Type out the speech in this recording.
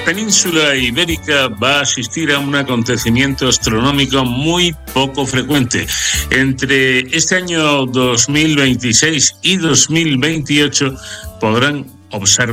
península ibérica va a asistir a un acontecimiento astronómico muy poco frecuente. Entre este año 2026 y 2028 podrán observar